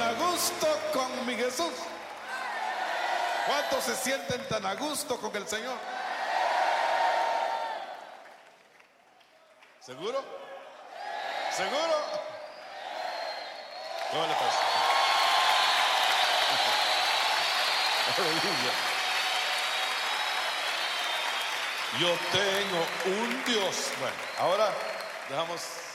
a gusto con mi Jesús? ¿Cuántos se sienten tan a gusto con el Señor? ¿Seguro? ¿Seguro? ¿Cómo le pasa? Aleluya. Yo tengo un Dios. Bueno, ahora dejamos